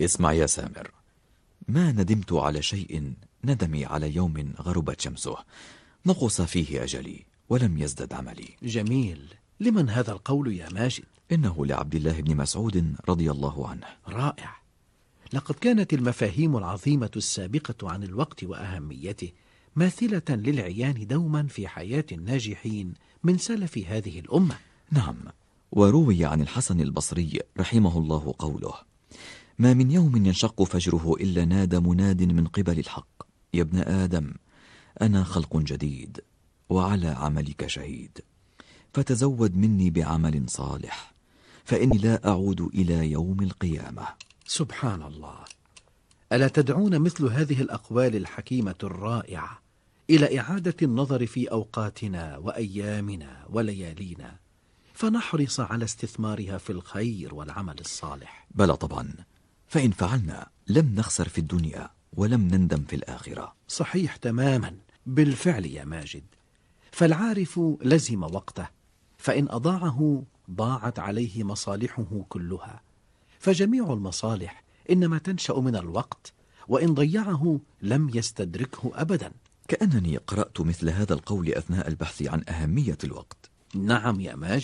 اسمع يا سامر، ما ندمت على شيء ندمي على يوم غربت شمسه نقص فيه أجلي ولم يزدد عملي. جميل. لمن هذا القول يا ماجد؟ إنه لعبد الله بن مسعود رضي الله عنه. رائع. لقد كانت المفاهيم العظيمة السابقة عن الوقت وأهميته ماثلة للعيان دوما في حياة الناجحين من سلف هذه الأمة. نعم، وروي عن الحسن البصري رحمه الله قوله: ما من يوم ينشق فجره إلا نادى مناد من قبل الحق: يا ابن آدم، أنا خلق جديد وعلى عملك شهيد، فتزود مني بعمل صالح فإني لا أعود إلى يوم القيامة. سبحان الله. ألا تدعون مثل هذه الأقوال الحكيمة الرائعة إلى إعادة النظر في أوقاتنا وأيامنا وليالينا، فنحرص على استثمارها في الخير والعمل الصالح؟ بلى طبعا، فإن فعلنا لم نخسر في الدنيا ولم نندم في الآخرة. صحيح تماما. بالفعل يا ماجد، فالعارف لزم وقته، فإن أضاعه ضاعت عليه مصالحه كلها، فجميع المصالح إنما تنشأ من الوقت، وإن ضيعه لم يستدركه أبدا. كأنني قرأت مثل هذا القول أثناء البحث عن أهمية الوقت. نعم يا ماجد.